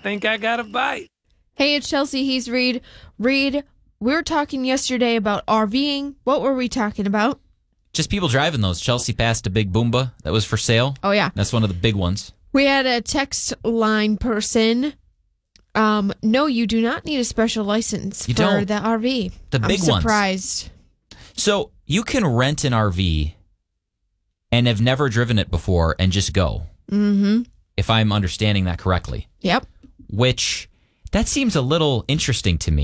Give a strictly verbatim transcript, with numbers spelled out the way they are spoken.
think I got a bite. Hey, it's Chelsea. He's Reed. Reed, we were talking yesterday about RVing. What were we talking about? Just people driving those. Chelsea passed a big Boomba that was for sale. Oh, yeah. That's one of the big ones. We had a text line person. Um, no, you do not need a special license You for don't. the R V. The big I'm ones. surprised. So you can rent an R V and have never driven it before and just go. Mm-hmm. If I'm understanding that correctly. Yep. Which, that seems a little interesting to me.